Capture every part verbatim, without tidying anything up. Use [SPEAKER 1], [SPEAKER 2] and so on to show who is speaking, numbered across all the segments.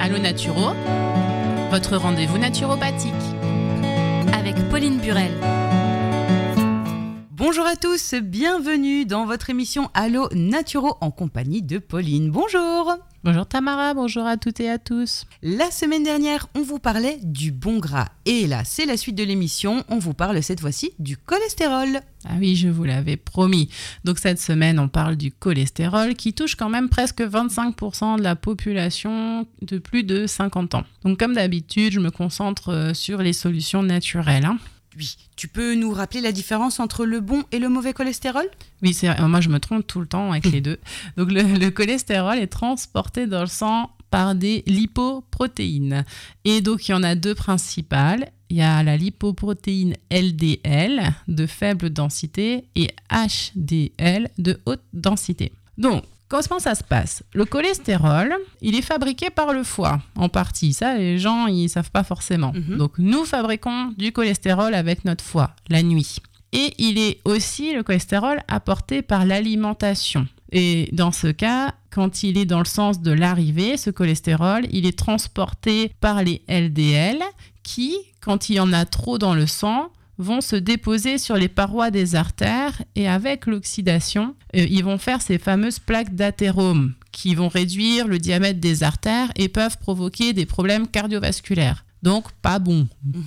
[SPEAKER 1] Allo Naturo, votre rendez-vous naturopathique.
[SPEAKER 2] Avec Pauline Burel.
[SPEAKER 3] Bonjour à tous, bienvenue dans votre émission Allo Naturo en compagnie de Pauline. Bonjour.
[SPEAKER 1] Bonjour Tamara, bonjour à toutes et à tous.
[SPEAKER 3] La semaine dernière, on vous parlait du bon gras. Et là, c'est la suite de l'émission. On vous parle cette fois-ci du cholestérol.
[SPEAKER 1] Ah oui, je vous l'avais promis. Donc cette semaine, on parle du cholestérol qui touche quand même presque vingt-cinq pour cent de la population de plus de cinquante ans. Donc comme d'habitude, je me concentre sur les solutions naturelles. Hein.
[SPEAKER 3] Oui, tu peux nous rappeler la différence entre le bon et le mauvais cholestérol ?
[SPEAKER 1] Oui, c'est vrai. Moi je me trompe tout le temps avec les deux. Donc le, le cholestérol est transporté dans le sang par des lipoprotéines. Et donc il y en a deux principales. Il y a la lipoprotéine L D L de faible densité et H D L de haute densité. Donc, comment ça se passe ? Le cholestérol, il est fabriqué par le foie, en partie. Ça, les gens, ils ne savent pas forcément. Mm-hmm. Donc, nous fabriquons du cholestérol avec notre foie, la nuit. Et il est aussi, le cholestérol, apporté par l'alimentation. Et dans ce cas, quand il est dans le sens de l'arrivée, ce cholestérol, il est transporté par les L D L qui, quand il y en a trop dans le sang, vont se déposer sur les parois des artères et avec l'oxydation, euh, ils vont faire ces fameuses plaques d'athérome qui vont réduire le diamètre des artères et peuvent provoquer des problèmes cardiovasculaires. Donc, pas bon.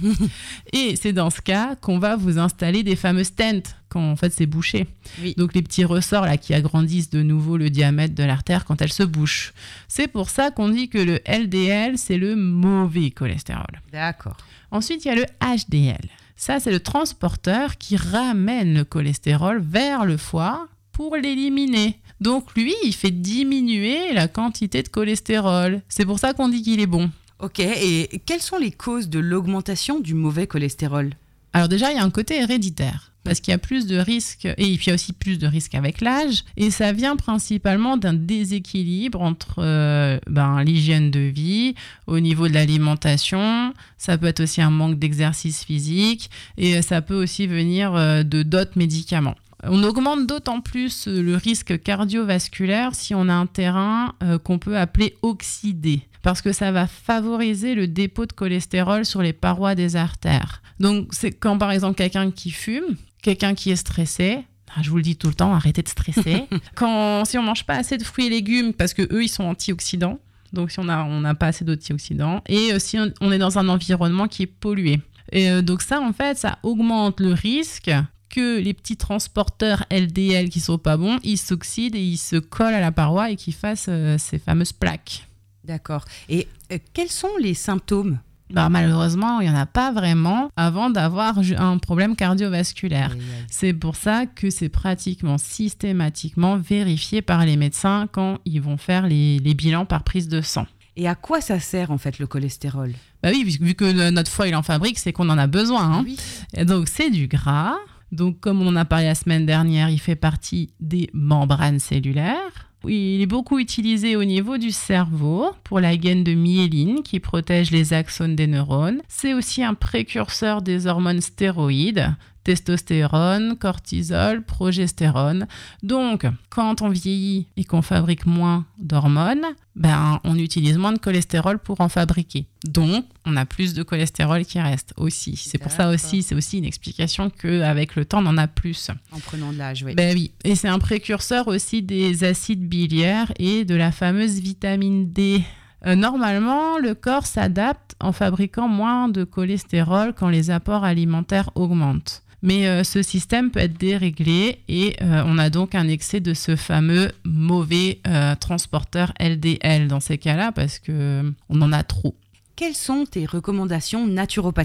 [SPEAKER 1] Et c'est dans ce cas qu'on va vous installer des fameux stents quand en fait c'est bouché. Oui. Donc les petits ressorts là qui agrandissent de nouveau le diamètre de l'artère quand elle se bouche. C'est pour ça qu'on dit que le L D L c'est le mauvais cholestérol.
[SPEAKER 3] D'accord.
[SPEAKER 1] Ensuite, il y a le H D L. Ça, c'est le transporteur qui ramène le cholestérol vers le foie pour l'éliminer. Donc lui, il fait diminuer la quantité de cholestérol. C'est pour ça qu'on dit qu'il est bon.
[SPEAKER 3] Ok, et quelles sont les causes de l'augmentation du mauvais cholestérol ?
[SPEAKER 1] Alors déjà, il y a un côté héréditaire, parce qu'il y a plus de risques, et il y a aussi plus de risques avec l'âge, et ça vient principalement d'un déséquilibre entre euh, ben, l'hygiène de vie, au niveau de l'alimentation, ça peut être aussi un manque d'exercice physique, et ça peut aussi venir euh, de d'autres médicaments. On augmente d'autant plus le risque cardiovasculaire si on a un terrain euh, qu'on peut appeler oxydé, parce que ça va favoriser le dépôt de cholestérol sur les parois des artères. Donc, c'est quand par exemple quelqu'un qui fume, quelqu'un qui est stressé, je vous le dis tout le temps, arrêtez de stresser. Quand, si on ne mange pas assez de fruits et légumes, parce qu'eux, ils sont antioxydants, donc si on n'a on n'a pas assez d'antioxydants, et euh, si on, on est dans un environnement qui est pollué. Et euh, donc ça, en fait, ça augmente le risque que les petits transporteurs L D L qui sont pas bons, ils s'oxydent et ils se collent à la paroi et qu'ils fassent euh, ces fameuses plaques.
[SPEAKER 3] D'accord. Et euh, quels sont les symptômes ?
[SPEAKER 1] Bah, malheureusement, il n'y en a pas vraiment avant d'avoir un problème cardiovasculaire. Oui, oui. C'est pour ça que c'est pratiquement systématiquement vérifié par les médecins quand ils vont faire les, les bilans par prise de sang.
[SPEAKER 3] Et à quoi ça sert en fait le cholestérol ?
[SPEAKER 1] Bah oui, vu que notre foie il en fabrique, c'est qu'on en a besoin. Hein. Oui. Et donc c'est du gras. Donc, comme on en a parlé la semaine dernière, il fait partie des membranes cellulaires. Il est beaucoup utilisé au niveau du cerveau pour la gaine de myéline qui protège les axones des neurones. C'est aussi un précurseur des hormones stéroïdes, testostérone, cortisol, progestérone. Donc, quand on vieillit et qu'on fabrique moins d'hormones, ben, on utilise moins de cholestérol pour en fabriquer. Donc, on a plus de cholestérol qui reste aussi. C'est D'accord. pour ça aussi, c'est aussi une explication qu'avec le temps, on en a plus.
[SPEAKER 3] En prenant de l'âge, oui.
[SPEAKER 1] Ben oui. Et c'est un précurseur aussi des acides biliaires et de la fameuse vitamine D. Euh, normalement, le corps s'adapte en fabriquant moins de cholestérol quand les apports alimentaires augmentent. Mais euh, ce système peut être déréglé et euh, on a donc un excès de ce fameux mauvais euh, transporteur L D L dans ces cas-là parce qu'on en a trop.
[SPEAKER 3] Quelles sont tes recommandations naturopathiques ?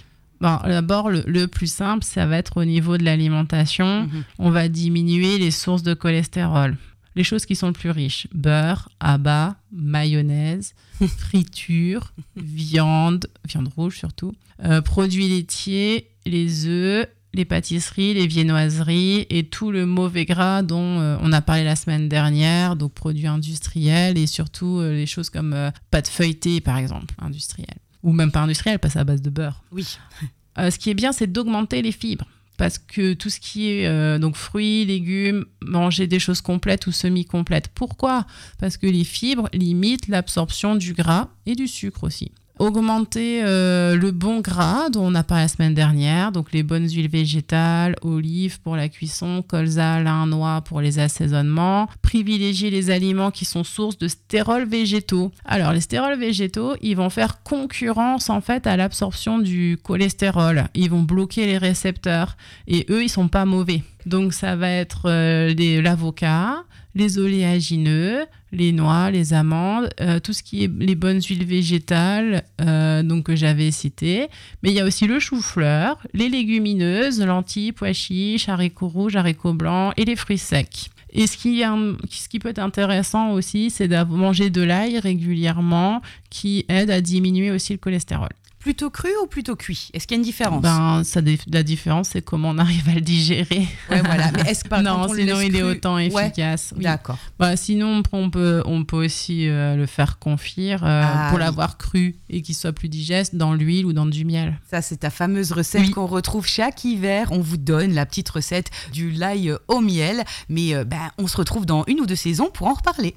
[SPEAKER 1] Bon, d'abord, le, le plus simple, ça va être au niveau de l'alimentation. Mmh. On va diminuer les sources de cholestérol. Les choses qui sont le plus riches, beurre, abats, mayonnaise, friture, viande, viande rouge surtout, euh, produits laitiers, les œufs, les pâtisseries, les viennoiseries et tout le mauvais gras dont euh, on a parlé la semaine dernière, donc produits industriels et surtout euh, les choses comme euh, pâte feuilletée par exemple, industrielle. Ou même pas industrielle, parce à base de beurre.
[SPEAKER 3] Oui.
[SPEAKER 1] Euh, ce qui est bien, c'est d'augmenter les fibres. parce que tout ce qui est euh, donc fruits, légumes, manger des choses complètes ou semi-complètes. Pourquoi ? Parce que les fibres limitent l'absorption du gras et du sucre aussi. Augmenter euh, le bon gras dont on a parlé la semaine dernière, donc les bonnes huiles végétales, olives pour la cuisson, colza, lin, noix pour les assaisonnements. Privilégier les aliments qui sont sources de stérols végétaux. Alors les stérols végétaux, ils vont faire concurrence en fait à l'absorption du cholestérol. Ils vont bloquer les récepteurs et eux, ils sont pas mauvais. Donc ça va être euh, les, l'avocat, les oléagineux, les noix, les amandes, euh, tout ce qui est les bonnes huiles végétales euh, donc que j'avais citées. Mais il y a aussi le chou-fleur, les légumineuses, lentilles, pois chiches, haricots rouges, haricots blancs et les fruits secs. Et ce qui, ce qui peut être intéressant aussi, c'est de manger de l'ail régulièrement qui aide à diminuer aussi le cholestérol.
[SPEAKER 3] Plutôt cru ou plutôt cuit ? Est-ce qu'il y a une différence ?
[SPEAKER 1] Ben, ça, la différence, c'est comment on arrive à le digérer.
[SPEAKER 3] Ouais, voilà. Mais est-ce que par
[SPEAKER 1] non,
[SPEAKER 3] contre, on
[SPEAKER 1] sinon
[SPEAKER 3] le laisse
[SPEAKER 1] il
[SPEAKER 3] cru...
[SPEAKER 1] est autant efficace.
[SPEAKER 3] Ouais.
[SPEAKER 1] Oui.
[SPEAKER 3] D'accord.
[SPEAKER 1] Bah, sinon, on peut, on peut aussi euh, le faire confire euh,
[SPEAKER 3] ah,
[SPEAKER 1] pour
[SPEAKER 3] oui.
[SPEAKER 1] l'avoir cru et qu'il soit plus digeste dans l'huile ou dans du miel.
[SPEAKER 3] Ça, c'est ta fameuse recette oui. qu'on retrouve chaque hiver. On vous donne la petite recette du l'ail au miel. Mais euh, ben, on se retrouve dans une ou deux saisons pour en reparler.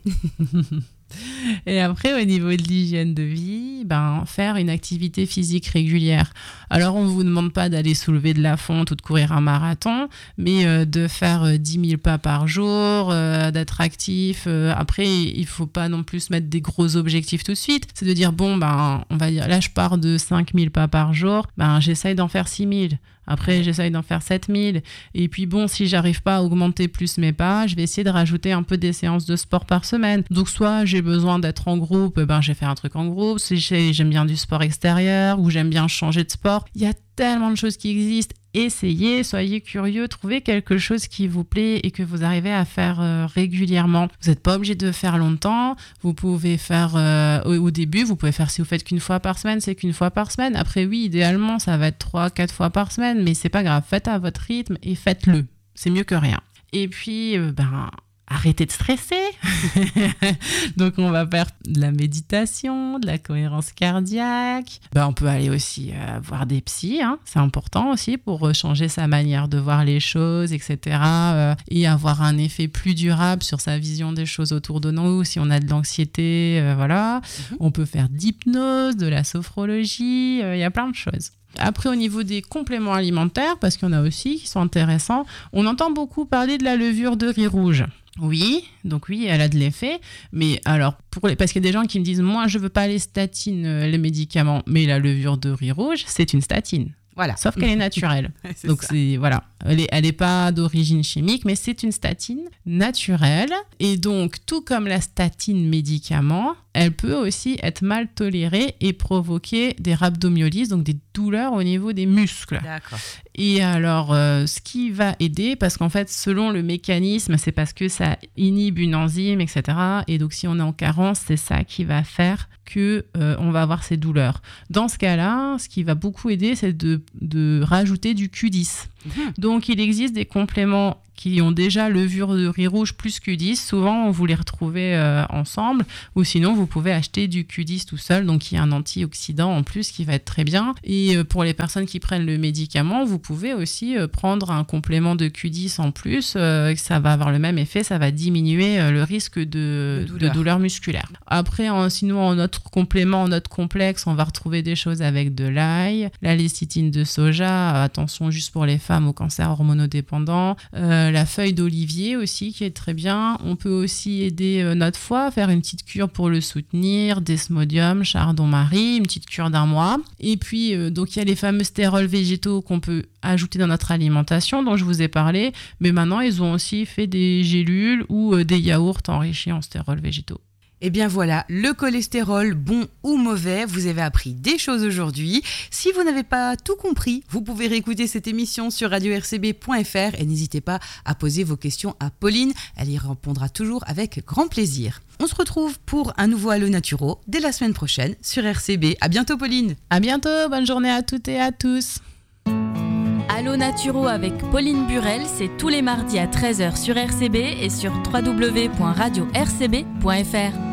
[SPEAKER 1] Et après, au niveau de l'hygiène de vie, ben, faire une activité physique régulière. Alors, on ne vous demande pas d'aller soulever de la fonte ou de courir un marathon, mais euh, de faire euh, dix mille pas par jour, euh, d'être actif. Euh, après, il ne faut pas non plus mettre des gros objectifs tout de suite. C'est de dire, bon, ben, on va dire, là, je pars de cinq mille pas par jour, ben, j'essaye d'en faire six mille. Après, j'essaye d'en faire sept mille. Et puis bon, si j'arrive pas à augmenter plus mes pas, je vais essayer de rajouter un peu des séances de sport par semaine. Donc soit j'ai besoin d'être en groupe, ben je vais faire un truc en groupe. Si j'aime bien du sport extérieur ou j'aime bien changer de sport, il y a tellement de choses qui existent. Essayez, soyez curieux, trouvez quelque chose qui vous plaît et que vous arrivez à faire euh, régulièrement. Vous n'êtes pas obligé de faire longtemps. Vous pouvez faire euh, au, au début, vous pouvez faire si vous faites qu'une fois par semaine, c'est qu'une fois par semaine. Après, oui, idéalement, ça va être trois, quatre fois par semaine, mais c'est pas grave. Faites à votre rythme et faites-le. C'est mieux que rien. Et puis, euh, ben. Arrêtez de stresser. Donc, on va faire de la méditation, de la cohérence cardiaque. Ben, on peut aller aussi euh, voir des psys. Hein. C'est important aussi pour changer sa manière de voir les choses, et cetera. Euh, et avoir un effet plus durable sur sa vision des choses autour de nous. Si on a de l'anxiété, euh, voilà. Mm-hmm. On peut faire d'hypnose, de la sophrologie. Il euh, y a plein de choses. Après, au niveau des compléments alimentaires, parce qu'il y en a aussi qui sont intéressants, on entend beaucoup parler de la levure de riz rouge. Oui, donc oui, elle a de l'effet, mais alors, pour les, parce qu'il y a des gens qui me disent « Moi, je veux pas les statines, les médicaments, mais la levure de riz rouge, c'est une statine. » Voilà. Sauf qu'elle est naturelle. c'est donc, ça. c'est, voilà. Elle est, elle est pas d'origine chimique, mais c'est une statine naturelle. Et donc, tout comme la statine médicament, elle peut aussi être mal tolérée et provoquer des rhabdomyolyses, donc des douleurs au niveau des muscles.
[SPEAKER 3] D'accord.
[SPEAKER 1] Et alors, euh, ce qui va aider, parce qu'en fait, selon le mécanisme, c'est parce que ça inhibe une enzyme, et cetera. Et donc, si on est en carence, c'est ça qui va faire que euh, on va avoir ces douleurs. Dans ce cas-là, ce qui va beaucoup aider, c'est de, de rajouter du Q dix. Mmh. Donc, il existe des compléments qui ont déjà levure de riz rouge plus Q dix. Souvent, vous les retrouvez euh, ensemble. Ou sinon, vous pouvez acheter du Q dix tout seul. Donc, il y a un antioxydant en plus qui va être très bien. Et euh, pour les personnes qui prennent le médicament, vous pouvez aussi euh, prendre un complément de Q dix en plus. Euh, ça va avoir le même effet. Ça va diminuer euh, le risque de, de, douleur. de douleur musculaire. Après, en, sinon, en autre complément, en autre complexe, on va retrouver des choses avec de l'ail, la lécithine de soja. Attention, juste pour les femmes au cancer hormonodépendant. Euh, la feuille d'olivier aussi qui est très bien. On peut aussi aider euh, notre foie à faire une petite cure pour le soutenir, desmodium, chardon-marie, une petite cure d'un mois. Et puis, euh, donc il y a les fameux stérols végétaux qu'on peut ajouter dans notre alimentation dont je vous ai parlé. Mais maintenant, ils ont aussi fait des gélules ou euh, des yaourts enrichis en stérols végétaux.
[SPEAKER 3] Eh bien voilà, le cholestérol, bon ou mauvais, vous avez appris des choses aujourd'hui. Si vous n'avez pas tout compris, vous pouvez réécouter cette émission sur radio r c b point f r et n'hésitez pas à poser vos questions à Pauline, elle y répondra toujours avec grand plaisir. On se retrouve pour un nouveau Allo Naturo dès la semaine prochaine sur R C B. À bientôt Pauline.
[SPEAKER 1] À bientôt, bonne journée à toutes et à tous.
[SPEAKER 2] Allo Naturo avec Pauline Burel, c'est tous les mardis à treize heures sur R C B et sur w w w point radio r c b point f r.